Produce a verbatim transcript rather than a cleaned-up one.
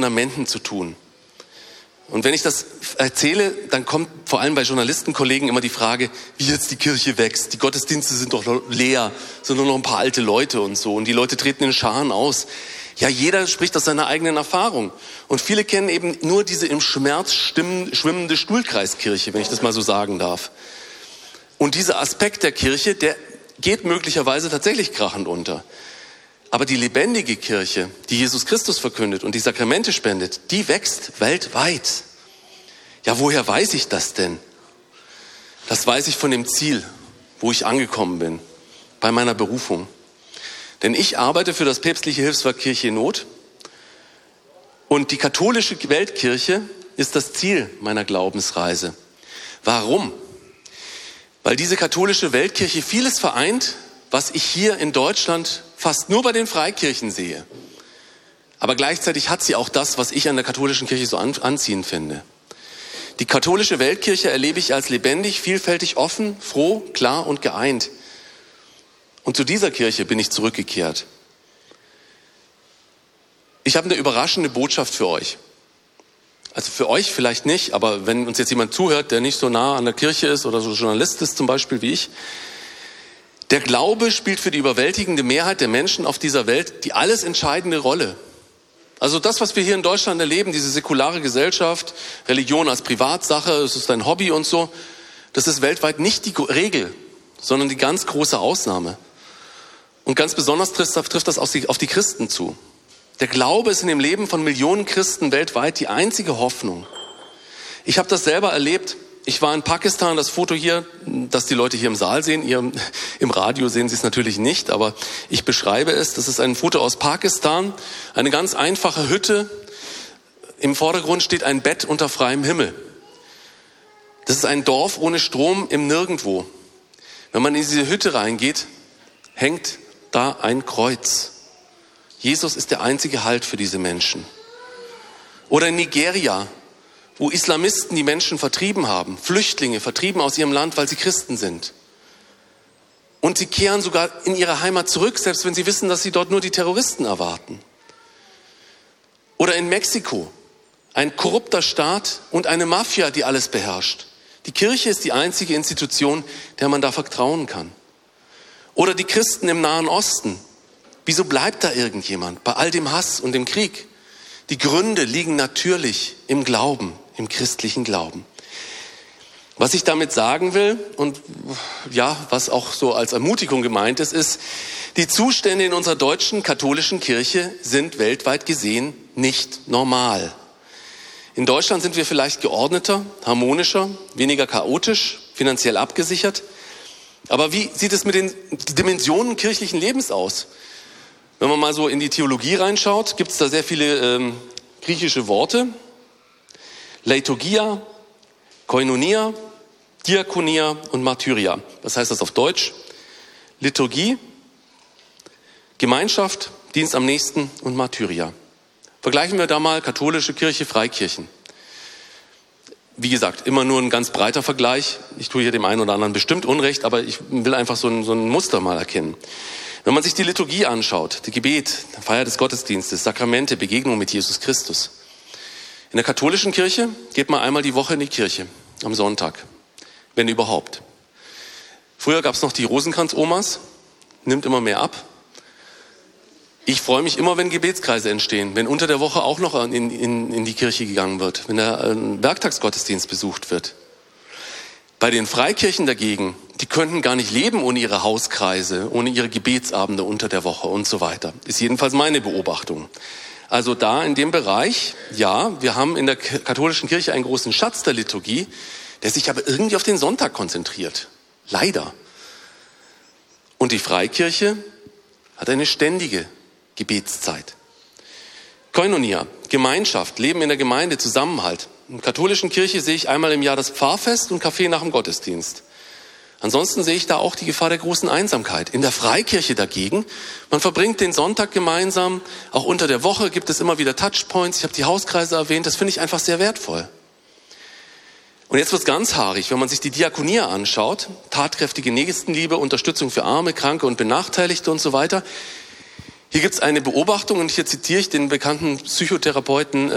Fundamenten zu tun. Und wenn ich das erzähle, dann kommt vor allem bei Journalistenkollegen immer die Frage, wie jetzt die Kirche wächst. Die Gottesdienste sind doch leer, sind nur noch ein paar alte Leute und so. Und die Leute treten in Scharen aus. Ja, jeder spricht aus seiner eigenen Erfahrung. Und viele kennen eben nur diese im Schmerz schwimmende Stuhlkreiskirche, wenn ich das mal so sagen darf. Und dieser Aspekt der Kirche, der geht möglicherweise tatsächlich krachend unter. Aber die lebendige Kirche, die Jesus Christus verkündet und die Sakramente spendet, die wächst weltweit. Ja, woher weiß ich das denn? Das weiß ich von dem Ziel, wo ich angekommen bin, bei meiner Berufung. Denn ich arbeite für das päpstliche Hilfswerk Kirche in Not und die katholische Weltkirche ist das Ziel meiner Glaubensreise. Warum? Weil diese katholische Weltkirche vieles vereint, was ich hier in Deutschland fast nur bei den Freikirchen sehe. Aber gleichzeitig hat sie auch das, was ich an der katholischen Kirche so anziehend finde. Die katholische Weltkirche erlebe ich als lebendig, vielfältig, offen, froh, klar und geeint. Und zu dieser Kirche bin ich zurückgekehrt. Ich habe eine überraschende Botschaft für euch. Also für euch vielleicht nicht, aber wenn uns jetzt jemand zuhört, der nicht so nah an der Kirche ist oder so Journalist ist zum Beispiel wie ich, der Glaube spielt für die überwältigende Mehrheit der Menschen auf dieser Welt die alles entscheidende Rolle. Also das, was wir hier in Deutschland erleben, diese säkulare Gesellschaft, Religion als Privatsache, es ist ein Hobby und so, das ist weltweit nicht die Regel, sondern die ganz große Ausnahme. Und ganz besonders trifft, trifft das auf die, auf die Christen zu. Der Glaube ist in dem Leben von Millionen Christen weltweit die einzige Hoffnung. Ich habe das selber erlebt. Ich war in Pakistan, das Foto hier, das die Leute hier im Saal sehen, ihr, im Radio sehen Sie es natürlich nicht, aber ich beschreibe es. Das ist ein Foto aus Pakistan, eine ganz einfache Hütte. Im Vordergrund steht ein Bett unter freiem Himmel. Das ist ein Dorf ohne Strom im Nirgendwo. Wenn man in diese Hütte reingeht, hängt da ein Kreuz. Jesus ist der einzige Halt für diese Menschen. Oder in Nigeria, wo Islamisten die Menschen vertrieben haben, Flüchtlinge vertrieben aus ihrem Land, weil sie Christen sind. Und sie kehren sogar in ihre Heimat zurück, selbst wenn sie wissen, dass sie dort nur die Terroristen erwarten. Oder in Mexiko, ein korrupter Staat und eine Mafia, die alles beherrscht. Die Kirche ist die einzige Institution, der man da vertrauen kann. Oder die Christen im Nahen Osten. Wieso bleibt da irgendjemand bei all dem Hass und dem Krieg? Die Gründe liegen natürlich im Glauben, im christlichen Glauben. Was ich damit sagen will und ja, was auch so als Ermutigung gemeint ist, ist, die Zustände in unserer deutschen katholischen Kirche sind weltweit gesehen nicht normal. In Deutschland sind wir vielleicht geordneter, harmonischer, weniger chaotisch, finanziell abgesichert. Aber wie sieht es mit den Dimensionen kirchlichen Lebens aus? Wenn man mal so in die Theologie reinschaut, gibt es da sehr viele ähm, griechische Worte. Liturgia, Koinonia, Diakonia und Martyria. Was heißt das auf Deutsch? Liturgie, Gemeinschaft, Dienst am Nächsten und Martyria. Vergleichen wir da mal katholische Kirche, Freikirchen. Wie gesagt, immer nur ein ganz breiter Vergleich. Ich tue hier dem einen oder anderen bestimmt Unrecht, aber ich will einfach so ein, so ein Muster mal erkennen. Wenn man sich die Liturgie anschaut, die Gebet, die Feier des Gottesdienstes, Sakramente, Begegnung mit Jesus Christus. In der katholischen Kirche geht man einmal die Woche in die Kirche, am Sonntag, wenn überhaupt. Früher gab es noch die Rosenkranz-Omas, nimmt immer mehr ab. Ich freue mich immer, wenn Gebetskreise entstehen, wenn unter der Woche auch noch in, in, in die Kirche gegangen wird, wenn der äh, Werktagsgottesdienst besucht wird. Bei den Freikirchen dagegen, die könnten gar nicht leben ohne ihre Hauskreise, ohne ihre Gebetsabende unter der Woche und so weiter. Ist jedenfalls meine Beobachtung. Also da in dem Bereich, ja, wir haben in der katholischen Kirche einen großen Schatz der Liturgie, der sich aber irgendwie auf den Sonntag konzentriert. Leider. Und die Freikirche hat eine ständige Gebetszeit. Koinonia, Gemeinschaft, Leben in der Gemeinde, Zusammenhalt. In der katholischen Kirche sehe ich einmal im Jahr das Pfarrfest und Kaffee nach dem Gottesdienst. Ansonsten sehe ich da auch die Gefahr der großen Einsamkeit. In der Freikirche dagegen, man verbringt den Sonntag gemeinsam, auch unter der Woche gibt es immer wieder Touchpoints, ich habe die Hauskreise erwähnt, das finde ich einfach sehr wertvoll. Und jetzt wird's ganz haarig, wenn man sich die Diakonie anschaut, tatkräftige Nächstenliebe, Unterstützung für Arme, Kranke und Benachteiligte und so weiter. Hier gibt's eine Beobachtung und hier zitiere ich den bekannten Psychotherapeuten